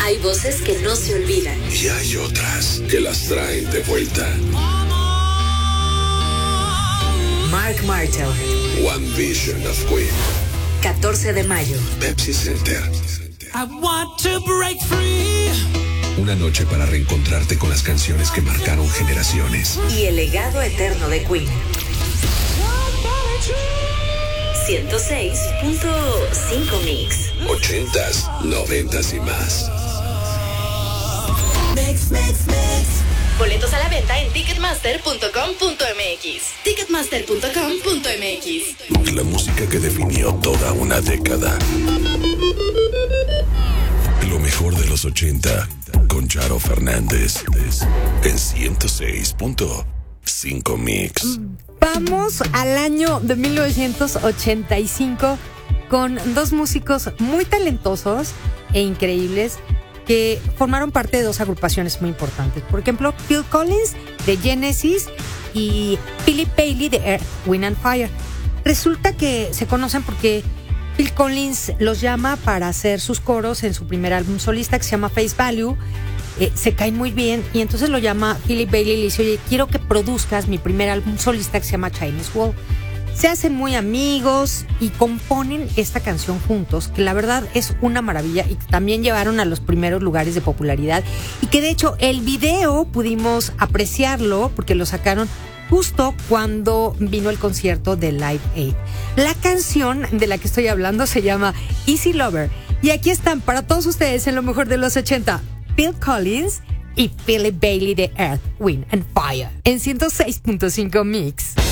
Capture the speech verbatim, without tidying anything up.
Hay voces que no se olvidan. Y hay otras que las traen de vuelta. Mark Martel. One Vision of Queen. catorce de mayo. Pepsi Center. I want to break free. Una noche para reencontrarte con las canciones que marcaron generaciones. Y el legado eterno de Queen. ciento seis punto cinco Mix. Ochentas, noventas y más. Mix, mix, mix. Boletos a la venta en ticketmaster punto com punto m x. ticketmaster punto com punto m x. La música que definió toda una década. Lo mejor de los ochenta con Charo Fernández en ciento seis punto cinco Mix. Vamos al año de mil novecientos ochenta y cinco con dos músicos muy talentosos e increíbles que formaron parte de dos agrupaciones muy importantes. Por ejemplo, Phil Collins de Genesis y Philip Bailey de Earth, Wind and Fire. Resulta que se conocen porque Phil Collins los llama para hacer sus coros en su primer álbum solista que se llama Face Value. Eh, se caen muy bien y entonces lo llama Philip Bailey y le dice, oye, quiero que produzcas mi primer álbum solista que se llama Chinese Wall. Se hacen muy amigos y componen esta canción juntos, que la verdad es una maravilla y también llevaron a los primeros lugares de popularidad y que de hecho el video pudimos apreciarlo porque lo sacaron justo cuando vino el concierto de Live Aid. La canción de la que estoy hablando se llama Easy Lover y aquí están para todos ustedes en lo mejor de los ochenta. Phil Collins y Philip Bailey de Earth, Wind and Fire en ciento seis punto cinco Mix.